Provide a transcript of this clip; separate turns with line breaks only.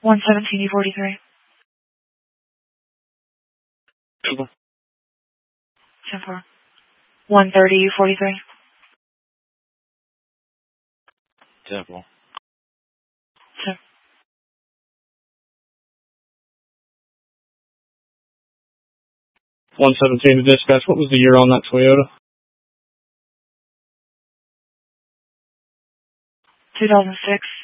117 E43. 10-4. 130 U43.
10-4.
10.
117 to dispatch. What was the year on that Toyota?
2006.